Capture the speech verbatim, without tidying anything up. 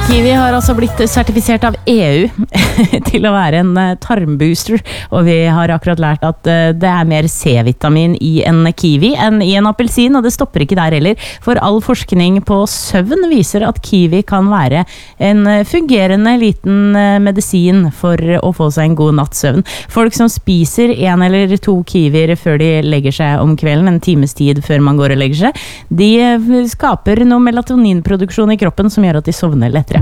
Kiwi har altså blitt sertifisert av E U til å være en tarmbooster, og vi har akkurat lært at det er mer C-vitamin i en kiwi enn i en appelsin, og det stopper ikke der heller, for all forskning på søvn viser at kiwi kan være en fungerende liten medisin for å få seg en god nattsøvn. Folk som spiser en eller to kiwier før de legger seg om kvelden, en times tid før man går og legger seg, de skaper noe melatoninproduksjon i kroppen som gjør at de sovner lettere.